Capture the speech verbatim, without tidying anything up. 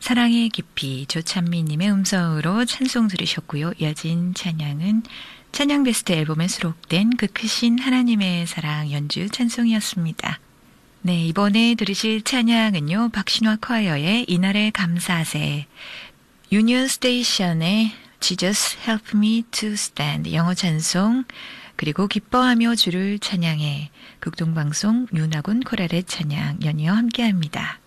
사랑의 깊이 조찬미님의 음성으로 찬송 들으셨고요. 이어진 찬양은 찬양 베스트 앨범에 수록된 그 크신 하나님의 사랑 연주 찬송이었습니다. 네, 이번에 들으실 찬양은요. 박신화 콰이어의 이날의 감사세, 유니온 스테이션의 Jesus Help Me to Stand 영어 찬송, 그리고 기뻐하며 주를 찬양해 극동방송 윤하군 코랄의 찬양 연이어 함께합니다.